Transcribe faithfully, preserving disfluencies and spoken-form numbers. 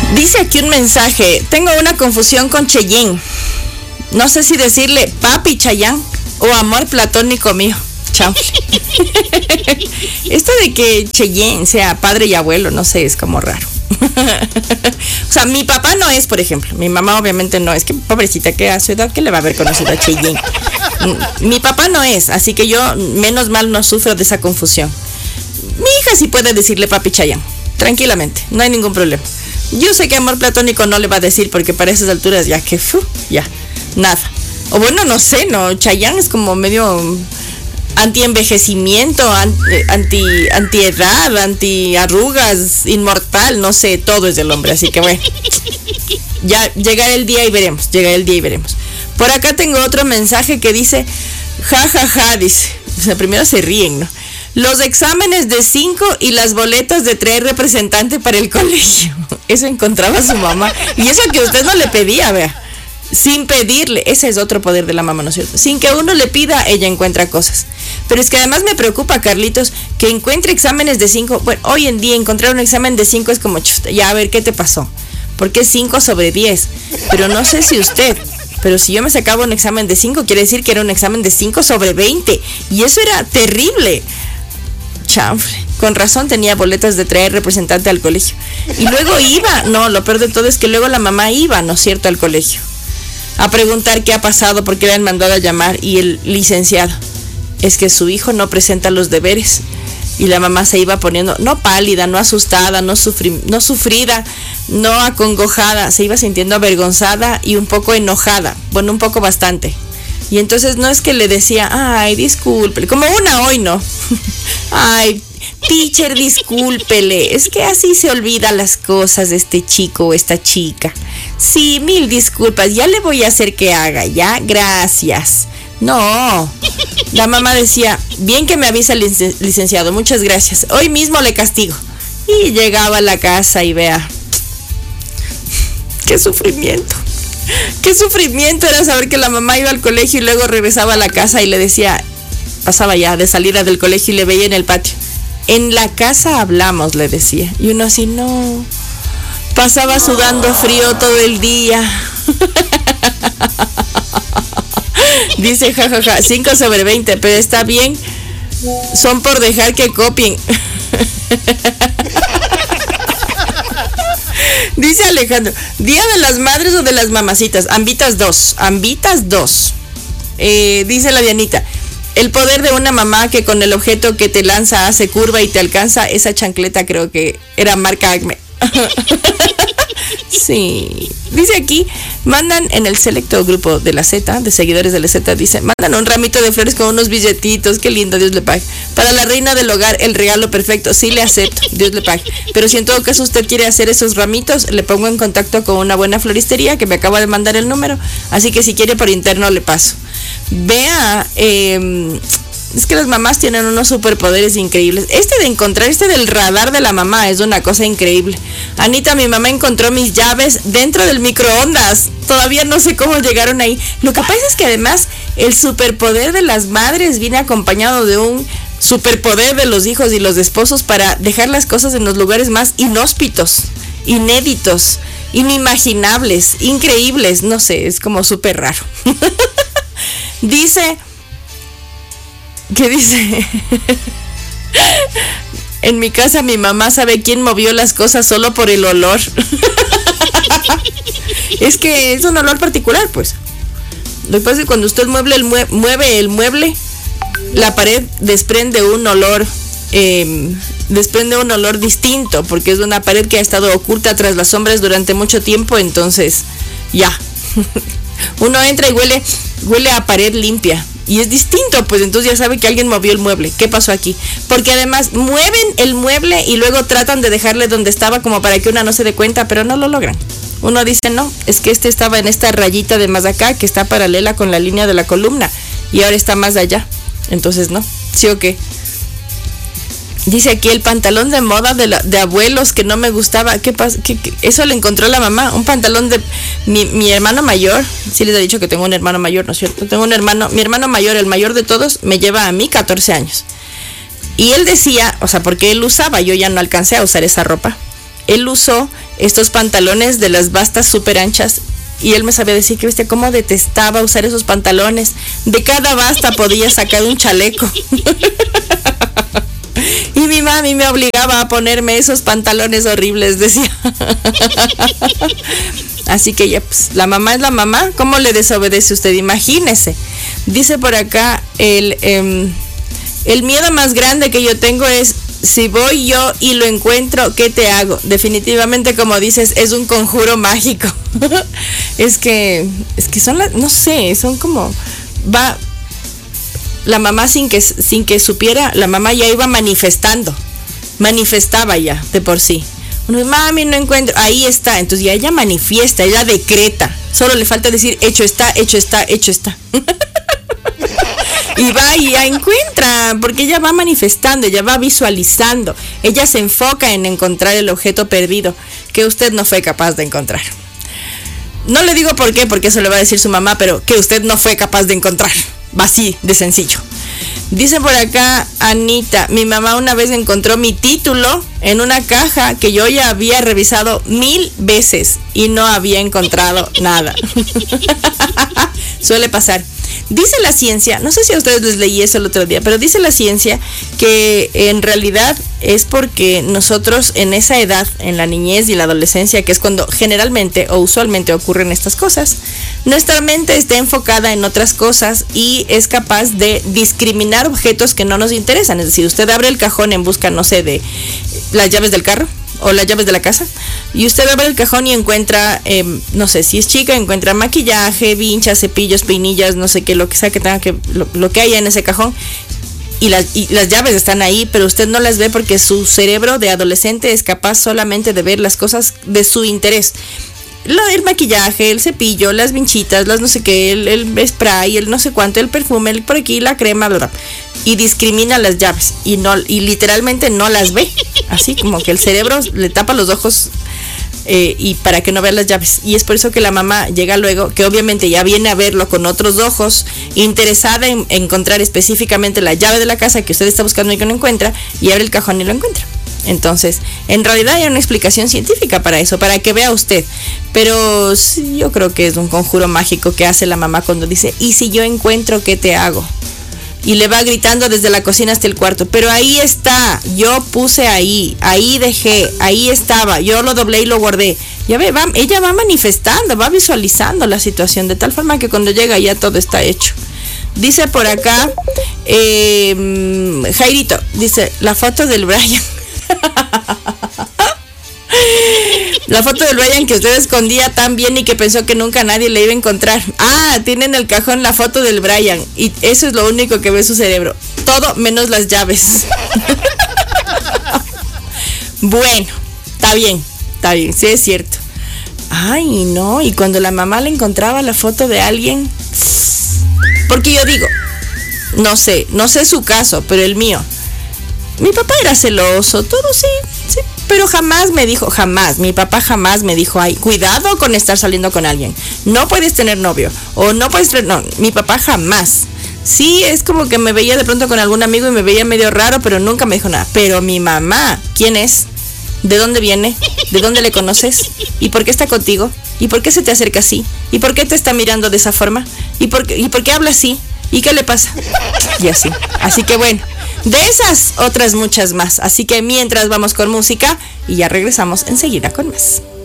Dice aquí un mensaje, tengo una confusión con Cheyenne. No sé si decirle papi Chayán o amor platónico mío. Chao. Esto de que Cheyenne sea padre y abuelo, no sé, es como raro. O sea, mi papá no es, por ejemplo. Mi mamá obviamente no es. Que pobrecita, que a su edad, ¿qué le va a haber conocido a Cheyenne? Mi papá no es, así que yo menos mal no sufro de esa confusión. Mi hija sí puede decirle papi Chayán, tranquilamente, no hay ningún problema. Yo sé que amor platónico no le va a decir porque para esas alturas ya que, fu, ya, nada. O bueno, no sé, no, Chayán es como medio anti-envejecimiento, anti, anti-edad, anti-arrugas, inmortal, no sé, todo es del hombre, así que bueno. Ya llegará el día y veremos, llegará el día y veremos. Por acá tengo otro mensaje que dice, ja, ja, ja, dice, o sea, primero se ríen, ¿no? Los exámenes de cinco y las boletas de traer representante para el colegio. Eso encontraba su mamá. Y eso que usted no le pedía, vea. Sin pedirle. Ese es otro poder de la mamá, ¿no es cierto? Sin que uno le pida, ella encuentra cosas. Pero es que además me preocupa, Carlitos, que encuentre exámenes de cinco. Bueno, hoy en día encontrar un examen de cinco es como, chuta, ya a ver, ¿qué te pasó? Porque es cinco sobre diez. Pero no sé si usted... Pero si yo me sacaba un examen de cinco, quiere decir que era un examen de cinco sobre veinte. Y eso era terrible. Chanfle. Con razón tenía boletas de traer representante al colegio. Y luego iba, no, lo peor de todo es que luego la mamá iba, ¿no es cierto?, al colegio. A preguntar qué ha pasado, por qué le han mandado a llamar. Y el licenciado, es que su hijo no presenta los deberes. Y la mamá se iba poniendo, no pálida, no asustada, no, sufri, no sufrida, no acongojada. Se iba sintiendo avergonzada y un poco enojada. Bueno, un poco bastante. Y entonces no es que le decía, ay, discúlpele, como una hoy, ¿no? Ay, teacher, discúlpele, es que así se olvida las cosas de este chico o esta chica. Sí, mil disculpas, ya le voy a hacer que haga, ya, gracias. No, la mamá decía, bien que me avisa el licenciado, muchas gracias, hoy mismo le castigo. Y llegaba a la casa y vea, qué sufrimiento. Qué sufrimiento era saber que la mamá iba al colegio y luego regresaba a la casa y le decía, pasaba ya de salida del colegio y le veía en el patio. En la casa hablamos, le decía. Y uno así, no. Pasaba sudando frío todo el día. Dice, jajaja, ja, ja, cinco sobre veinte, pero está bien. Son por dejar que copien. Dice Alejandro, Día de las Madres o de las Mamacitas, ambitas dos, ambitas dos. Eh, dice la Dianita, el poder de una mamá que con el objeto que te lanza hace curva y te alcanza, esa chancleta creo que era marca Acme. Sí, dice aquí, mandan en el selecto grupo de la Z, de seguidores de la Z, dice, mandan un ramito de flores con unos billetitos, qué lindo, Dios le pague. Para la reina del hogar, el regalo perfecto, sí le acepto, Dios le pague. Pero si en todo caso usted quiere hacer esos ramitos, le pongo en contacto con una buena floristería que me acaba de mandar el número, así que si quiere por interno le paso. Vea, eh... es que las mamás tienen unos superpoderes increíbles. Este de encontrar, este del radar de la mamá es una cosa increíble. Anita, mi mamá encontró mis llaves dentro del microondas. Todavía no sé cómo llegaron ahí. Lo que pasa es que además el superpoder de las madres viene acompañado de un superpoder de los hijos y los esposos para dejar las cosas en los lugares más inhóspitos, inéditos, inimaginables, increíbles. No sé, es como súper raro. Dice... ¿Qué dice? En mi casa mi mamá sabe quién movió las cosas solo por el olor. Es que es un olor particular, pues. Lo que pasa es que cuando usted mueve el, mue- mueve el mueble, la pared desprende un olor, eh, desprende un olor distinto, porque es una pared que ha estado oculta tras las sombras durante mucho tiempo, entonces, ya. Uno entra y huele, huele a pared limpia. Y es distinto, pues entonces ya sabe que alguien movió el mueble. ¿Qué pasó aquí? Porque además mueven el mueble y luego tratan de dejarle donde estaba como para que una no se dé cuenta, pero no lo logran. Uno dice, no, es que este estaba en esta rayita de más acá, que está paralela con la línea de la columna, y ahora está más allá. Entonces, no, ¿sí o qué? Dice aquí, el pantalón de moda de, la, de abuelos que no me gustaba. ¿Qué pasa? ¿Qué, qué? Eso le encontró la mamá. Un pantalón de mi, mi hermano mayor. Sí les he dicho que tengo un hermano mayor, ¿no es cierto? Tengo un hermano, mi hermano mayor, el mayor de todos, me lleva a mí catorce años. Y él decía, o sea, porque él usaba, yo ya no alcancé a usar esa ropa. él usó estos pantalones de las bastas súper anchas. Y él me sabía decir que, viste, cómo detestaba usar esos pantalones. De cada basta podía sacar un chaleco. Y mi mami me obligaba a ponerme esos pantalones horribles, decía. Así que ya, pues, la mamá es la mamá. ¿Cómo le desobedece usted? Imagínese. Dice por acá, el, eh, el miedo más grande que yo tengo es, si voy yo y lo encuentro, ¿qué te hago? Definitivamente, como dices, es un conjuro mágico. Es que, es que son las, no sé, son como, va, la mamá sin que, sin que supiera, la mamá ya iba manifestando, manifestaba ya de por sí. Uno, mami, no encuentro, ahí está, entonces ya ella manifiesta, ella decreta, solo le falta decir, hecho está, hecho está, hecho está. Y va y ya encuentra, porque ella va manifestando, ella va visualizando, ella se enfoca en encontrar el objeto perdido que usted no fue capaz de encontrar. No le digo por qué, porque eso le va a decir su mamá, pero que usted no fue capaz de encontrar. Va así de sencillo. Dice por acá Anita, mi mamá una vez encontró mi título en una caja que yo ya había revisado mil veces y no había encontrado nada. Suele pasar. Dice la ciencia, no sé si a ustedes les leí eso el otro día, pero dice la ciencia que en realidad es porque nosotros en esa edad, en la niñez y la adolescencia, que es cuando generalmente o usualmente ocurren estas cosas, nuestra mente está enfocada en otras cosas y es capaz de discriminar objetos que no nos interesan. Es decir, usted abre el cajón en busca, no sé, de las llaves del carro o las llaves de la casa, y usted abre el cajón y encuentra, eh, no sé, si es chica, encuentra maquillaje, vinchas, cepillos, peinillas, no sé qué, lo que sea que tenga que, lo, lo que haya en ese cajón, y las, y las llaves están ahí, pero usted no las ve porque su cerebro de adolescente es capaz solamente de ver las cosas de su interés. Lo, el maquillaje, el cepillo, las vinchitas, las no sé qué, el, el spray, el no sé cuánto, el perfume, el por aquí, la crema, bla, bla, y discrimina las llaves y no, y literalmente no las ve, así como que el cerebro le tapa los ojos eh, y para que no vea las llaves. Y es por eso que la mamá llega luego, que obviamente ya viene a verlo con otros ojos, interesada en encontrar específicamente la llave de la casa que usted está buscando y que no encuentra, y abre el cajón y lo encuentra. Entonces, en realidad hay una explicación científica para eso, para que vea usted. Pero sí, yo creo que es un conjuro mágico que hace la mamá cuando dice, ¿y si yo encuentro, qué te hago? Y le va gritando desde la cocina hasta el cuarto, pero ahí está, yo puse ahí, ahí dejé, ahí estaba, yo lo doblé y lo guardé. Ya ve, va, ella va manifestando, va visualizando la situación de tal forma que cuando llega ya todo está hecho. Dice por acá, eh, Jairito, dice, la foto del Brian. La foto del Brian que usted escondía tan bien y que pensó que nunca nadie le iba a encontrar. Ah, tiene en el cajón la foto del Brian y eso es lo único que ve su cerebro. Todo menos las llaves. Bueno, está bien, está bien, sí es cierto. Ay, no, y cuando la mamá le encontraba la foto de alguien, porque yo digo, no sé, no sé su caso, pero el mío, mi papá era celoso, todo sí, sí, pero jamás me dijo, jamás, mi papá jamás me dijo, ay, cuidado con estar saliendo con alguien, no puedes tener novio, o no puedes tener, no, mi papá jamás. Sí, es como que me veía de pronto con algún amigo y me veía medio raro, pero nunca me dijo nada. Pero mi mamá, ¿quién es? ¿De dónde viene? ¿De dónde le conoces? ¿Y por qué está contigo? ¿Y por qué se te acerca así? ¿Y por qué te está mirando de esa forma? ¿Y por qué, y por qué habla así? ¿Y qué le pasa? Y así. Así que bueno, de esas otras muchas más. Así que mientras vamos con música y ya regresamos enseguida con más.